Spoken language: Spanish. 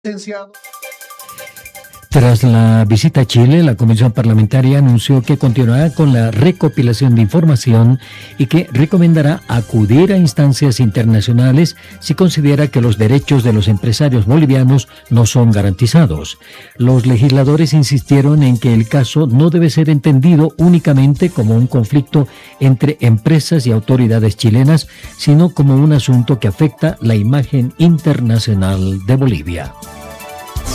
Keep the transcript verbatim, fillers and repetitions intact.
licenciado. Tras la visita a Chile, la Comisión Parlamentaria anunció que continuará con la recopilación de información y que recomendará acudir a instancias internacionales si considera que los derechos de los empresarios bolivianos no son garantizados. Los legisladores insistieron en que el caso no debe ser entendido únicamente como un conflicto entre empresas y autoridades chilenas, sino como un asunto que afecta la imagen internacional de Bolivia.